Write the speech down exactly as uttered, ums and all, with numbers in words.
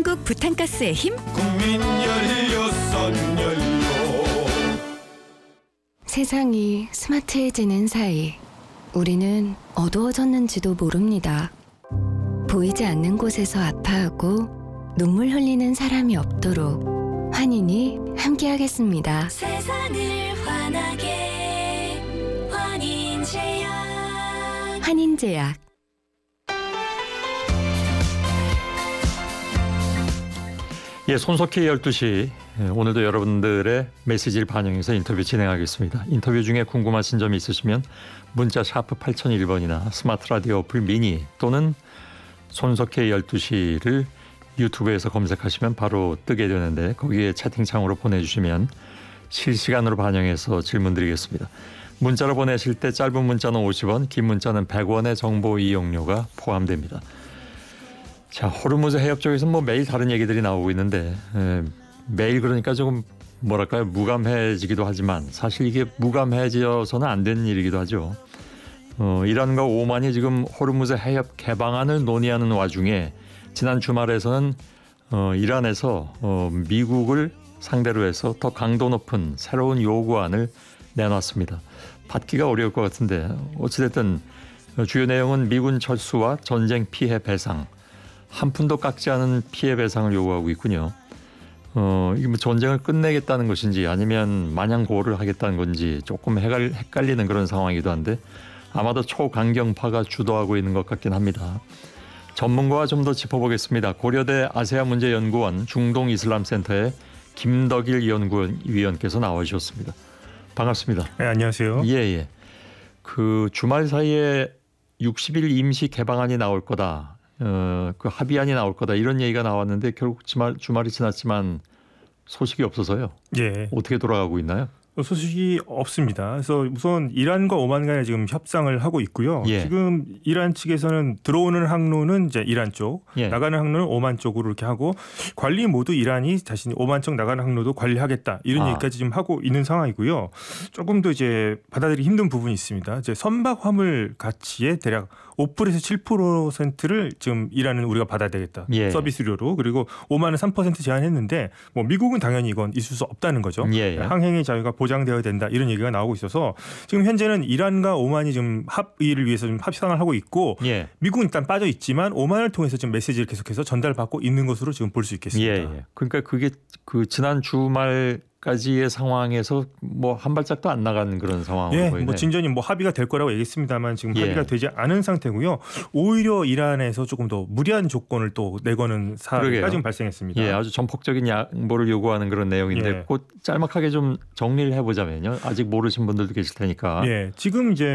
한국 부탄가스의 힘 국민 열여섯 연료. 세상이 스마트해지는 사이 우리는 어두워졌는지도 모릅니다. 보이지 않는 곳에서 아파하고 눈물 흘리는 사람이 없도록 환인이 함께하겠습니다. 세상을 환하게 환인제약. 환인제약. 예, 손석희 열두 시 오늘도 여러분들의 메시지를 반영해서 인터뷰 진행하겠습니다. 인터뷰 중에 궁금하신 점이 있으시면 문자 샤프 팔공공일 번이나 스마트 라디오 어플 미니 또는 손석희 열두 시를 유튜브에서 검색하시면 바로 뜨게 되는데 거기에 채팅창으로 보내주시면 실시간으로 반영해서 질문 드리겠습니다. 문자로 보내실 때 짧은 문자는 오십 원, 긴 문자는 백 원의 정보 이용료가 포함됩니다. 자, 호르무즈 해협 쪽에서 뭐 매일 다른 얘기들이 나오고 있는데 에, 매일 그러니까 조금 뭐랄까요 무감해지기도 하지만 사실 이게 무감해져서는 안 되는 일이기도 하죠. 어, 이란과 오만이 지금 호르무즈 해협 개방안을 논의하는 와중에 지난 주말에서는 어, 이란에서 어, 미국을 상대로 해서 더 강도 높은 새로운 요구안을 내놨습니다. 받기가 어려울 것 같은데 어찌됐든 주요 내용은 미군 철수와 전쟁 피해 배상, 한 푼도 깎지 않은 피해 배상을 요구하고 있군요. 어, 이게 뭐 전쟁을 끝내겠다는 것인지 아니면 마냥 고를 하겠다는 건지 조금 헷갈, 헷갈리는 그런 상황이기도 한데 아마도 초강경파가 주도하고 있는 것 같긴 합니다. 전문가와 좀 더 짚어보겠습니다. 고려대 아세아 문제연구원 중동 이슬람센터의 김덕일 연구위원께서 나와주셨습니다. 반갑습니다. 네, 안녕하세요. 예, 예. 그 주말 사이에 육십 일 임시 개방안이 나올 거다. 어, 그 합의안이 나올 거다. 이런 얘기가 나왔는데 결국 주말, 주말이 지났지만 소식이 없어서요. 예. 어떻게 돌아가고 있나요? 소식이 없습니다. 그래서 우선 이란과 오만 간에 지금 협상을 하고 있고요. 예. 지금 이란 측에서는 들어오는 항로는 이제 이란 쪽, 예. 나가는 항로는 오만 쪽으로 이렇게 하고 관리 모두 이란이 자신이 오만 쪽 나가는 항로도 관리하겠다 이런 아. 얘기까지 지금 하고 있는 상황이고요. 조금 더 이제 받아들이기 힘든 부분이 있습니다. 이제 선박 화물 가치의 대략 오 퍼센트에서 칠 퍼센트를 지금 이란은 우리가 받아야 되겠다. 예. 서비스료로. 그리고 오만은 삼 퍼센트 제한했는데 뭐 미국은 당연히 이건 있을 수 없다는 거죠. 예. 항행의 자유가 보장되어야 된다 이런 얘기가 나오고 있어서 지금 현재는 이란과 오만이 지금 합의를 위해서 좀 협상을 하고 있고 예. 미국은 일단 빠져 있지만 오만을 통해서 지금 메시지를 계속해서 전달받고 있는 것으로 지금 볼 수 있겠습니다. 예, 예. 그러니까 그게 그 지난 주말까지의 상황에서 뭐 한 발짝도 안 나가는 그런 상황으로 예, 보이네요. 뭐 진전이 뭐 합의가 될 거라고 얘기했습니다만 지금 예. 합의가 되지 않은 상태고요. 오히려 이란에서 조금 더 무리한 조건을 또 내거는 사례가 지금 발생했습니다. 예, 아주 전폭적인 양보를 요구하는 그런 내용인데 예. 곧 짤막하게 좀 정리를 해보자면요. 아직 모르신 분들도 계실 테니까. 예, 지금 이제